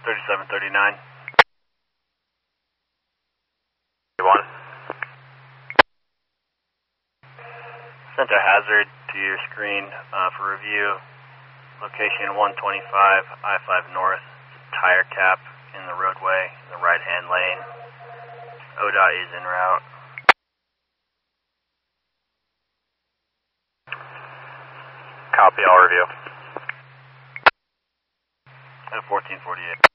3739. One. Sent a hazard to your screen for review. Location 125, I-5 North, tire cap in the roadway, in the right-hand lane. ODOT is en route. Copy, I'll review. At 1448.